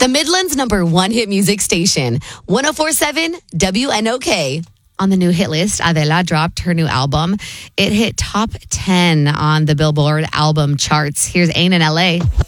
The Midland's #1 hit music station, 104.7 WNOK. On the new hit list, Adele dropped her new album. It hit top 10 on the Billboard album charts. Here's Ain in LA.